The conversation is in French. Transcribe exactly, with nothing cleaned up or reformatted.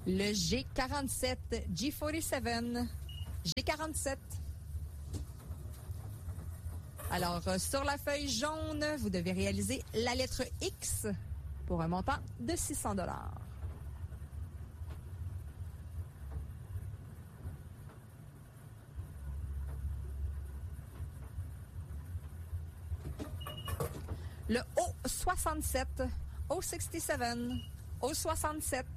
Le G quarante-sept, G quarante-sept, G quarante-sept. Alors, euh, sur la feuille jaune, vous devez réaliser la lettre X pour un montant de six cents dollars. Le O soixante-sept, O soixante-sept, O soixante-sept.